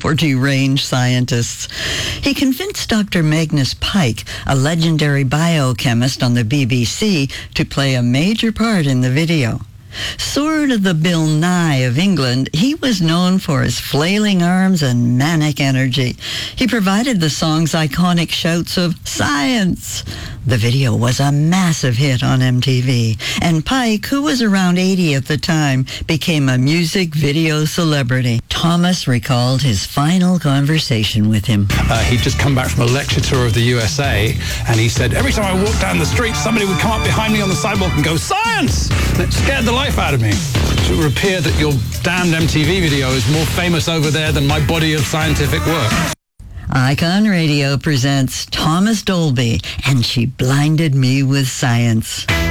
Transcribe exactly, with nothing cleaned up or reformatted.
for deranged scientists. He convinced Doctor Magnus Pyke, a legendary biochemist on the B B C, to play a major part in the video. Sort of the Bill Nye of England, he was known for his flailing arms and manic energy. He provided the song's iconic shouts of "Science!" The video was a massive hit on M T V, and Pyke, who was around eighty at the time, became a music video celebrity. Thomas recalled his final conversation with him. Uh, he'd just come back from a lecture tour of the U S A, and he said, every time I walked down the street, somebody would come up behind me on the sidewalk and go, "Science!" And it scared the life out of me. So it would appear that your damned M T V video is more famous over there than my body of scientific work. Icon Radio presents Thomas Dolby, and She Blinded Me with Science.